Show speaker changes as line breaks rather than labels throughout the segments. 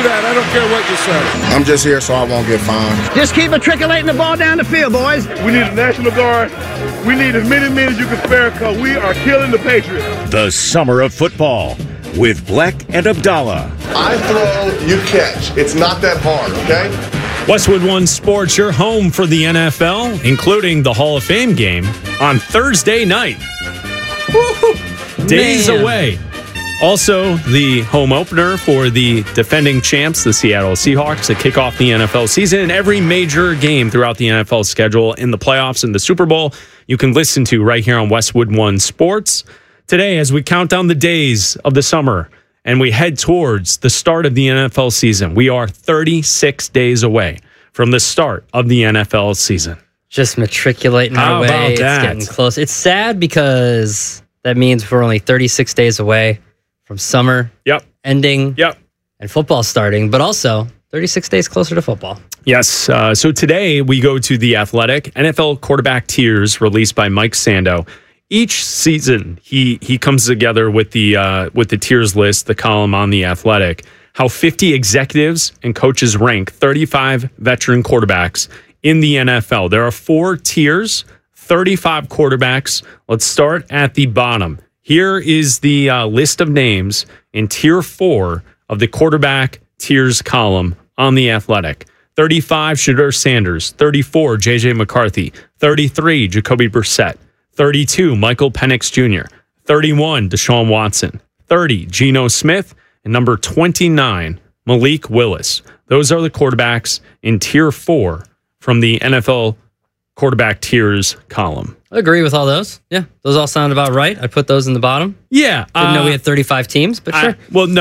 that. I don't care what you say.
I'm just here so I won't get fined.
Just keep matriculating the ball down the field, boys.
We need a National Guard. We need as many men as you can spare because we are killing the Patriots.
The Summer of Football with Bleck and Abdallah.
I throw, you catch. It's not that hard, okay?
Westwood One Sports, your home for the NFL, including the Hall of Fame game on Thursday night. Woo-hoo. Days away. Also, the home opener for the defending champs, the Seattle Seahawks, to kick off the NFL season. And every major game throughout the NFL schedule in the playoffs and the Super Bowl, you can listen to right here on Westwood One Sports. Today, as we count down the days of the summer and we head towards the start of the NFL season, we are 36 days away from the start of the NFL season.
Just matriculating our way.
About that?
It's getting close. It's sad because that means we're only 36 days away from summer ending and football starting, but also 36 days closer to football.
Yes. So today we go to The Athletic, NFL quarterback tiers released by Mike Sando. Each season, he comes together with the tiers list, the column on The Athletic, how 50 executives and coaches rank 35 veteran quarterbacks in the NFL. There are 4 tiers, 35 quarterbacks. Let's start at the bottom. Here is the list of names in Tier 4 of the quarterback tiers column on The Athletic. 35, Shedeur Sanders. 34, J.J. McCarthy. 33, Jacoby Brissett. 32, Michael Penix Jr. 31, Deshaun Watson. 30, Geno Smith. And number 29, Malik Willis. Those are the quarterbacks in Tier 4 from the NFL quarterback tiers column.
I agree with all those. Yeah, those all sound about right. I put those in the bottom.
Yeah.
Didn't know we had 35 teams, but sure.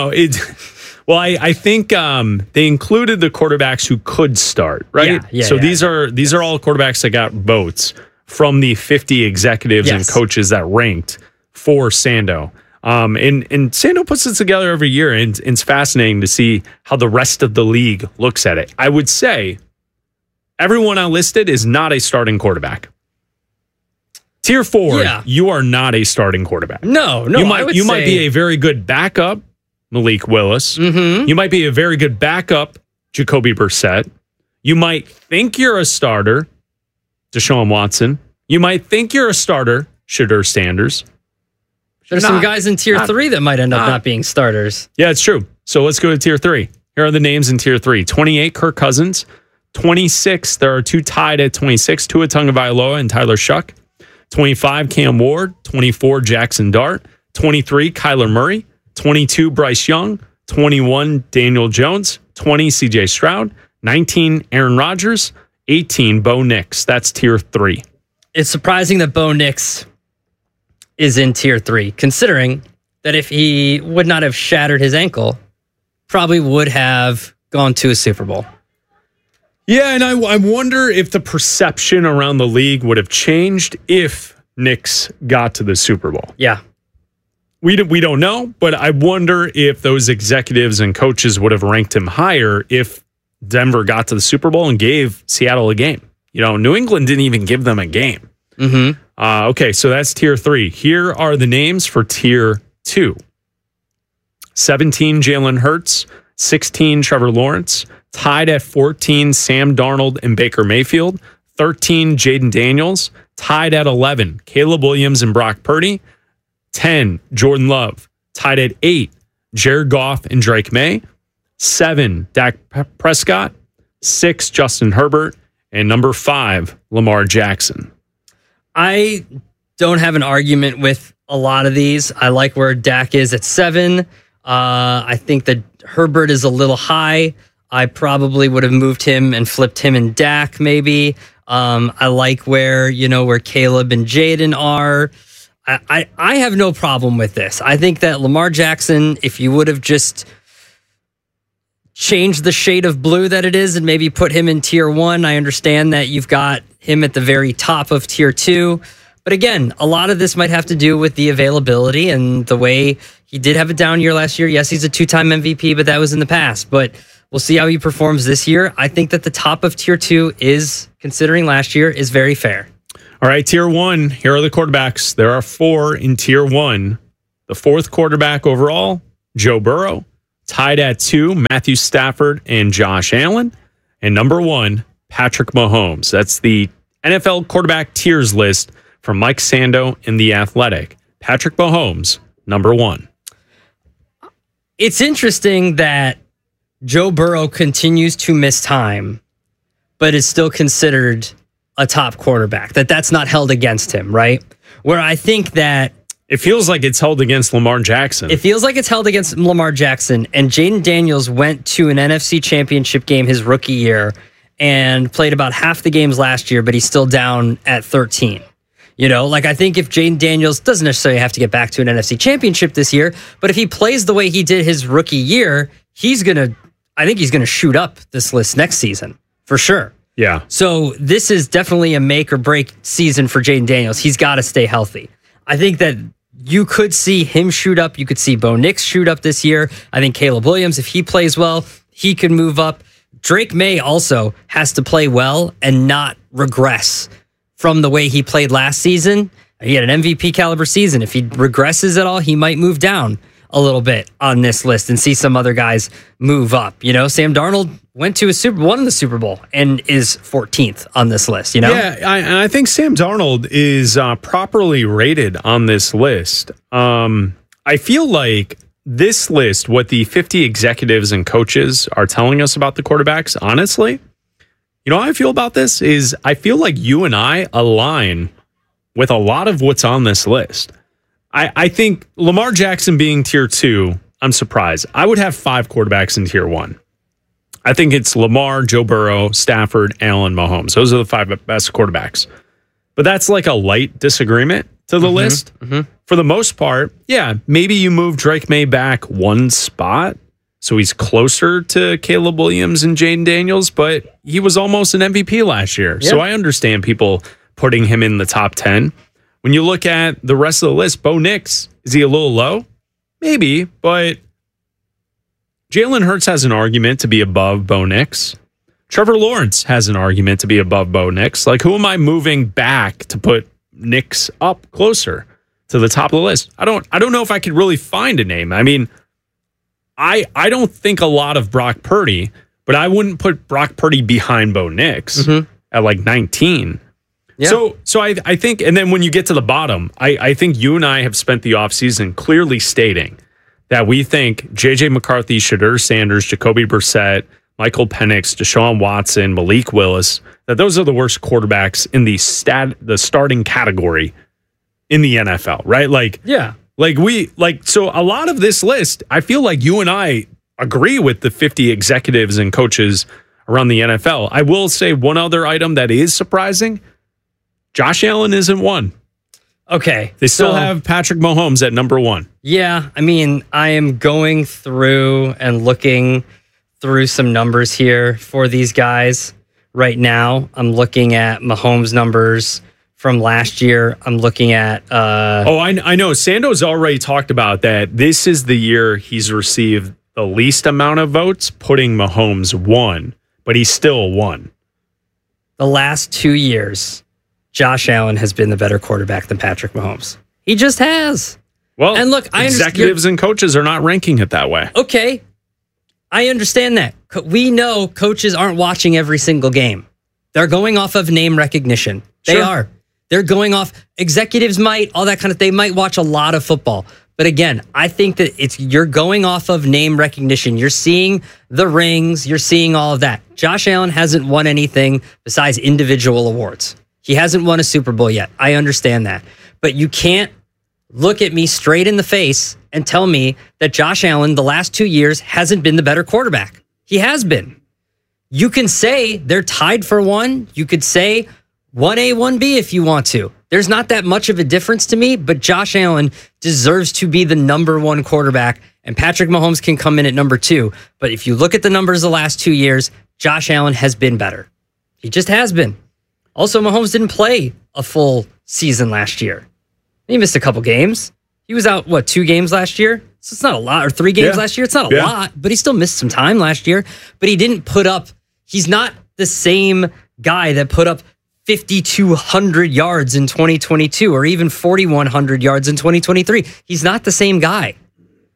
I think they included the quarterbacks who could start, right? These are all quarterbacks that got votes from the 50 executives and coaches that ranked for Sando. And Sando puts it together every year, and it's fascinating to see how the rest of the league looks at it. I would say everyone I listed is not a starting quarterback. Tier 4, you are not a starting quarterback.
No.
You might be a very good backup, Malik Willis. Mm-hmm. You might be a very good backup, Jacoby Brissett. You might think you're a starter, Deshaun Watson. You might think you're a starter, Shedeur Sanders.
There's some guys in Tier 3 that might end up not being starters.
Yeah, it's true. So let's go to Tier 3. Here are the names in Tier 3. 28, Kirk Cousins. 26, there are 2 tied at 26, Tua Tagovailoa and Tyler Shuck. 25, Cam Ward. 24, Jackson Dart. 23, Kyler Murray. 22, Bryce Young. 21, Daniel Jones. 20, CJ Stroud. 19, Aaron Rodgers. 18, Bo Nix. That's Tier 3.
It's surprising that Bo Nix is in Tier 3, considering that if he would not have shattered his ankle, probably would have gone to a Super Bowl.
Yeah, and I wonder if the perception around the league would have changed if Nix got to the Super Bowl.
Yeah.
We don't know, but I wonder if those executives and coaches would have ranked him higher if Denver got to the Super Bowl and gave Seattle a game. You know, New England didn't even give them a game.
Mm-hmm.
Okay, so that's Tier 3. Here are the names for Tier 2. 17, Jalen Hurts. 16, Trevor Lawrence. Tied at 14, Sam Darnold and Baker Mayfield. 13, Jaden Daniels. Tied at 11, Caleb Williams and Brock Purdy. 10, Jordan Love. Tied at 8, Jared Goff and Drake May. 7, Dak Prescott. 6, Justin Herbert. And number 5, Lamar Jackson.
I don't have an argument with a lot of these. I like where Dak is at 7. I think that Herbert is a little high. I probably would have moved him and flipped him and Dak maybe. I like where Caleb and Jaden are. I have no problem with this. I think that Lamar Jackson, if you would have just changed the shade of blue that it is and maybe put him in Tier 1, I understand that you've got him at the very top of Tier 2. But again, a lot of this might have to do with the availability and the way he did have a down year last year. Yes, he's a 2-time MVP, but that was in the past. But we'll see how he performs this year. I think that the top of Tier 2 is, considering last year, is very fair.
All right, Tier 1, here are the quarterbacks. There are 4 in Tier 1. The 4th quarterback overall, Joe Burrow. Tied at 2, Matthew Stafford and Josh Allen. And number 1, Patrick Mahomes. That's the NFL quarterback tiers list from Mike Sando in The Athletic. Patrick Mahomes, number 1.
It's interesting that Joe Burrow continues to miss time, but is still considered a top quarterback. That's not held against him, right? Where I think that
it feels like it's held against Lamar Jackson.
It feels like it's held against Lamar Jackson. And Jaden Daniels went to an NFC championship game his rookie year and played about half the games last year, but he's still down at 13. You know, like I think if Jaden Daniels doesn't necessarily have to get back to an NFC championship this year, but if he plays the way he did his rookie year, I think he's going to shoot up this list next season for sure.
Yeah.
So this is definitely a make or break season for Jaden Daniels. He's got to stay healthy. I think that you could see him shoot up. You could see Bo Nix shoot up this year. I think Caleb Williams, if he plays well, he could move up. Drake May also has to play well and not regress from the way he played last season. He had an MVP caliber season. If he regresses at all, he might move down a little bit on this list and see some other guys move up. You know, Sam Darnold went to won the Super Bowl and is 14th on this list, you know?
Yeah, I think Sam Darnold is properly rated on this list. I feel like this list, what the 50 executives and coaches are telling us about the quarterbacks, honestly, you know how I feel about this is I feel like you and I align with a lot of what's on this list. I think Lamar Jackson being tier 2, I'm surprised. I would have 5 quarterbacks in tier 1. I think it's Lamar, Joe Burrow, Stafford, Allen, Mahomes. Those are the 5 best quarterbacks. But that's like a light disagreement to the list. Mm-hmm. For the most part, yeah, maybe you move Drake May back 1 spot so he's closer to Caleb Williams and Jaden Daniels, but he was almost an MVP last year. Yeah. So I understand people putting him in the top 10. When you look at the rest of the list, Bo Nix, is he a little low? Maybe, but Jalen Hurts has an argument to be above Bo Nix. Trevor Lawrence has an argument to be above Bo Nix. Like, who am I moving back to put Nix up closer to the top of the list? I don't know if I could really find a name. I mean, I don't think a lot of Brock Purdy, but I wouldn't put Brock Purdy behind Bo Nix at like 19. Yeah. So I think, and then when you get to the bottom, I think you and I have spent the offseason clearly stating that we think J.J. McCarthy, Shedeur Sanders, Jacoby Brissett, Michael Penix, Deshaun Watson, Malik Willis, that those are the worst quarterbacks in the starting category in the NFL, right? Like, yeah. So a lot of this list, I feel like you and I agree with the 50 executives and coaches around the NFL. I will say one other item that is surprising. Josh Allen isn't one.
Okay.
They still have Patrick Mahomes at number 1.
Yeah. I mean, I am going through and looking through some numbers here for these guys right now. I'm looking at Mahomes' numbers from last year. I'm looking at...
I know. Sando's already talked about that. This is the year he's received the least amount of votes, putting Mahomes 1, but he's still 1.
The last 2 years... Josh Allen has been the better quarterback than Patrick Mahomes. He just has.
Well, and look, executives and coaches are not ranking it that way.
Okay. I understand that. We know coaches aren't watching every single game. They're going off of name recognition. They are. They're going off. Executives might, all that kind of, they might watch a lot of football. But again, I think that you're going off of name recognition. You're seeing the rings. You're seeing all of that. Josh Allen hasn't won anything besides individual awards. He hasn't won a Super Bowl yet. I understand that. But you can't look at me straight in the face and tell me that Josh Allen, the last 2 years, hasn't been the better quarterback. He has been. You can say they're tied for 1. You could say 1A, 1B if you want to. There's not that much of a difference to me, but Josh Allen deserves to be the number 1 quarterback, and Patrick Mahomes can come in at number 2. But if you look at the numbers the last 2 years, Josh Allen has been better. He just has been. Also, Mahomes didn't play a full season last year. He missed a couple games. He was out, 2 games last year? So it's not a lot, or 3 games last year. It's not a lot, but he still missed some time last year. But he didn't put up, he's not the same guy that put up 5,200 yards in 2022 or even 4,100 yards in 2023. He's not the same guy.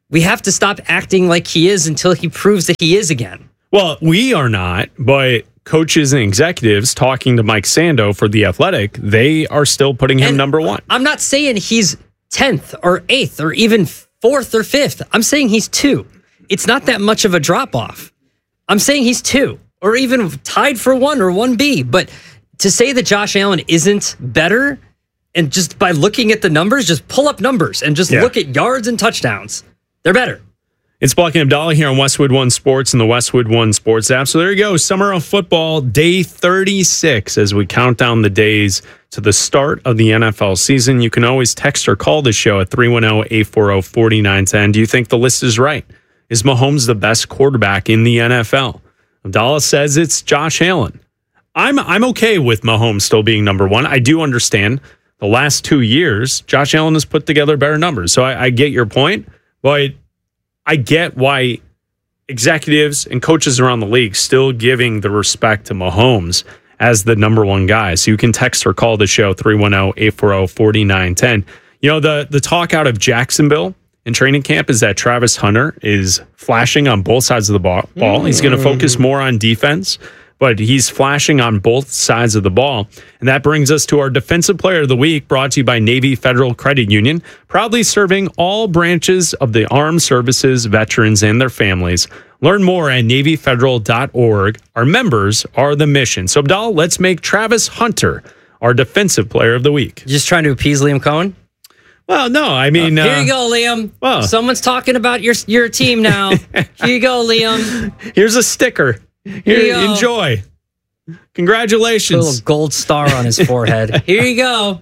we have to stop acting like he is until he proves that he is again.
Well, we are not, but coaches and executives talking to Mike Sando for The Athletic, they are still putting him number one.
I'm not saying he's 10th or 8th or even 4th or 5th. I'm saying he's 2. It's not that much of a drop-off. I'm saying he's 2 or even tied for 1 or 1B. But to say that Josh Allen isn't better, and just by looking at the numbers, just pull up numbers and just look at yards and touchdowns, they're better.
It's Buck and Abdallah here on Westwood One Sports and the Westwood One Sports app. So there you go. Summer of football, day 36 as we count down the days to the start of the NFL season. You can always text or call the show at 310-840-4910. Do you think the list is right? Is Mahomes the best quarterback in the NFL? Abdallah says it's Josh Allen. I'm okay with Mahomes still being number one. I do understand the last 2 years, Josh Allen has put together better numbers. So I get your point, but I get why executives and coaches around the league still giving the respect to Mahomes as the number one guy. So you can text or call the show 310-840-4910. You know, the talk out of Jacksonville in training camp is that Travis Hunter is flashing on both sides of the ball. He's going to focus more on defense, but he's flashing on both sides of the ball. And that brings us to our Defensive Player of the Week, brought to you by Navy Federal Credit Union, proudly serving all branches of the armed services, veterans, and their families. Learn more at NavyFederal.org. Our members are the mission. So, Abdallah, let's make Travis Hunter our Defensive Player of the Week.
You just trying to appease Liam Cohen?
Well, no, I mean...
here you go, Liam.
Well,
someone's talking about your team now. Here you go, Liam.
Here's a sticker. Here, enjoy. Congratulations.
A little gold star on his forehead. Here you go.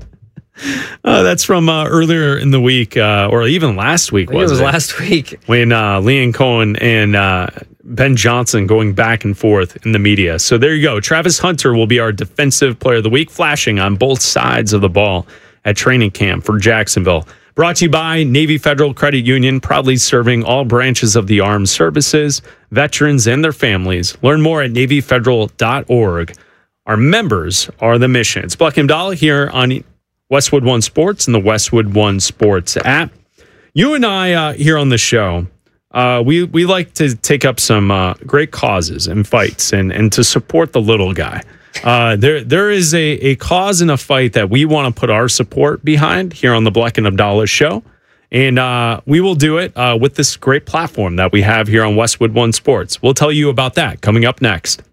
That's from earlier in the week, or even last week.
It was last week
when Liam Cohen and Ben Johnson going back and forth in the media. So there you go. Travis Hunter will be our Defensive Player of the Week, flashing on both sides of the ball at training camp for Jacksonville. Brought to you by Navy Federal Credit Union, proudly serving all branches of the armed services, veterans, and their families. Learn more at NavyFederal.org. Our members are the mission. It's Buck and Abdallah here on Westwood One Sports and the Westwood One Sports app. You and I here on the show, we like to take up some great causes and fights and to support the little guy. There is a cause and a fight that we want to put our support behind here on the Black and Abdallah show. And we will do it with this great platform that we have here on Westwood One Sports. We'll tell you about that coming up next.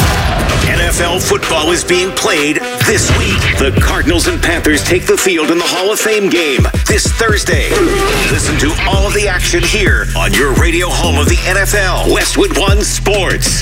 NFL football is being played this week. The Cardinals and Panthers take the field in the Hall of Fame game this Thursday. Listen to all of the action here on your radio home of the NFL, Westwood One Sports.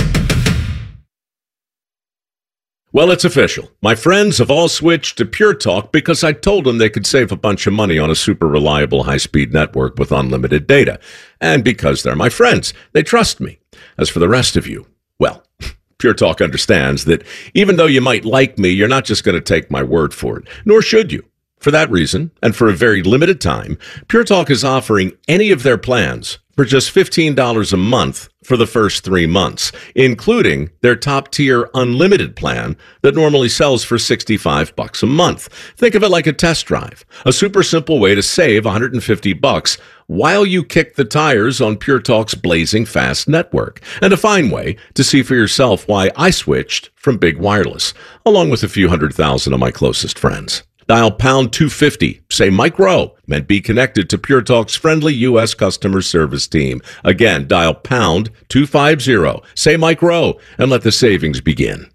Well, it's official. My friends have all switched to Pure Talk because I told them they could save a bunch of money on a super reliable high-speed network with unlimited data. And because they're my friends, they trust me. As for the rest of you, well, Pure Talk understands that even though you might like me, you're not just going to take my word for it, nor should you. For that reason, and for a very limited time, Pure Talk is offering any of their plans for just $15 a month for the first 3 months, including their top-tier unlimited plan that normally sells for $65 a month. Think of it like a test drive, a super simple way to save $150 while you kick the tires on Pure Talk's blazing fast network, and a fine way to see for yourself why I switched from Big Wireless, along with a few 100,000 of my closest friends. Dial pound 250, say Mike Rowe, and be connected to Pure Talk's friendly U.S. customer service team. Again, dial pound 250, say Mike Rowe, and let the savings begin.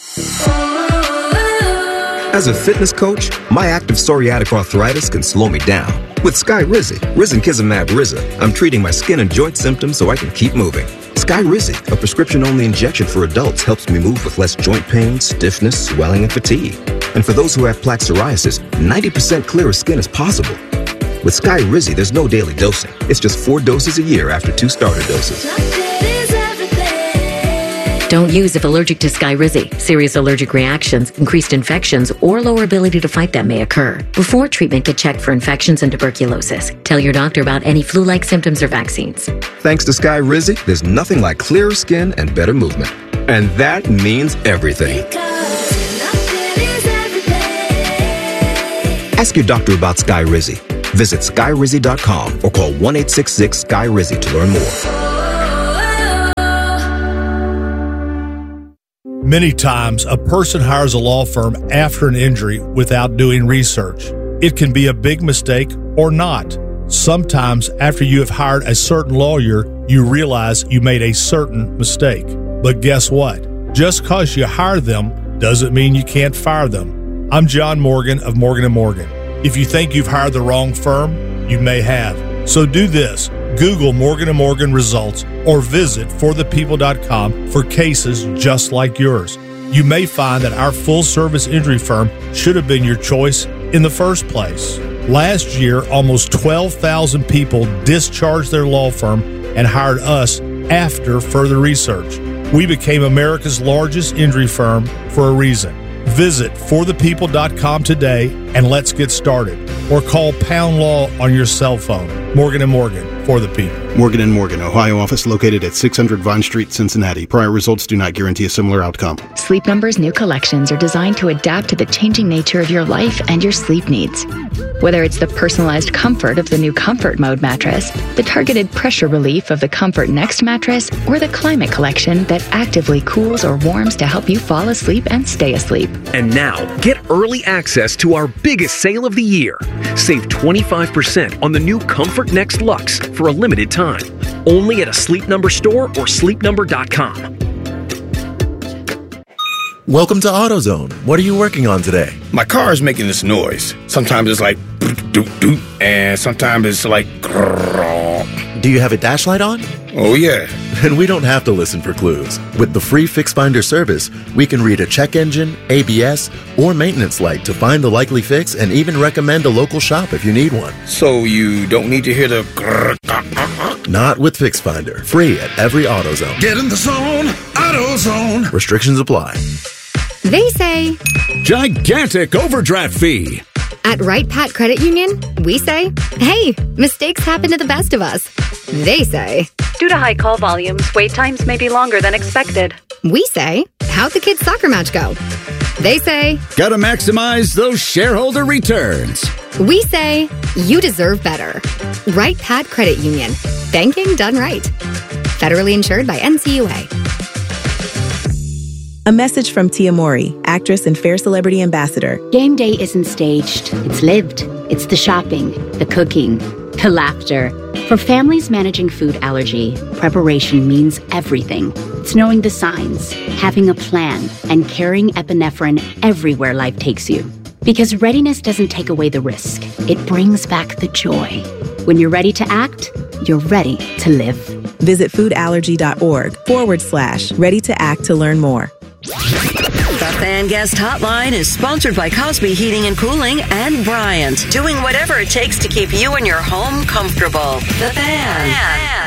As a fitness coach, my active psoriatic arthritis can slow me down. With Skyrizi, Risankizumab Riza, I'm treating my skin and joint symptoms so I can keep moving. Skyrizi, a prescription-only injection for adults, helps me move with less joint pain, stiffness, swelling, and fatigue. And for those who have plaque psoriasis, 90% clearer skin is possible. With Skyrizi, there's no daily dosing. It's just 4 doses a year after 2 starter doses.
Don't use if allergic to Skyrizi. Serious allergic reactions, increased infections, or lower ability to fight them may occur. Before treatment, get checked for infections and tuberculosis. Tell your doctor about any flu-like symptoms or vaccines.
Thanks to Skyrizi, there's nothing like clearer skin and better movement. And that means everything. Ask your doctor about Skyrizi. Visit SkyRizzy.com or call 1-866-SKY-RIZZY to learn more.
Many times, a person hires a law firm after an injury without doing research. It can be a big mistake or not. Sometimes, after you have hired a certain lawyer, you realize you made a certain mistake. But guess what? Just because you hire them doesn't mean you can't fire them. I'm John Morgan of Morgan & Morgan. If you think you've hired the wrong firm, you may have. So do this. Google Morgan & Morgan results or visit forthepeople.com for cases just like yours. You may find that our full-service injury firm should have been your choice in the first place. Last year, almost 12,000 people discharged their law firm and hired us after further research. We became America's largest injury firm for a reason. Visit forthepeople.com today and let's get started. Or call Pound Law on your cell phone. Morgan & Morgan, for the people.
Morgan & Morgan, Ohio office located at 600 Vine Street, Cincinnati. Prior results do not guarantee a similar outcome.
Sleep Number's new collections are designed to adapt to the changing nature of your life and your sleep needs. Whether it's the personalized comfort of the new Comfort Mode mattress, the targeted pressure relief of the Comfort Next mattress, or the Climate Collection that actively cools or warms to help you fall asleep and stay asleep.
And now, get early access to our biggest sale of the year. Save 25% on the new Comfort Next Luxe for a limited time. Only at a Sleep Number store or sleepnumber.com.
Welcome to AutoZone. What are you working on today?
My car is making this noise. Sometimes it's like doot doot, and sometimes it's like grrr.
Do you have a dash light on?
Oh yeah.
Then we don't have to listen for clues. With the free Fix Finder service, we can read a check engine, ABS, or maintenance light to find the likely fix and even recommend a local shop if you need one.
So you don't need to hear the grrr.
Not with Fix Finder. Free at every AutoZone.
Get in the zone, AutoZone.
Restrictions apply.
They say
gigantic overdraft fee.
At Wright Pat Credit Union, we say, hey, mistakes happen to the best of us. They say,
due to high call volumes, wait times may be longer than expected.
We say, how'd the kids' soccer match go? They say,
gotta maximize those shareholder returns.
We say, you deserve better. Wright Pat Credit Union. Banking done right. Federally insured by NCUA.
A message from Tia Mori, actress and Fair Celebrity Ambassador.
Game day isn't staged, it's lived. It's the shopping, the cooking, the laughter. For families managing food allergy, preparation means everything. It's knowing the signs, having a plan, and carrying epinephrine everywhere life takes you. Because readiness doesn't take away the risk, it brings back the joy. When you're ready to act, you're ready to live.
Visit foodallergy.org/ready to act to learn more.
The Fan Guest Hotline is sponsored by Cosby Heating and Cooling and Bryant, doing whatever it takes to keep you and your home comfortable. The Fan.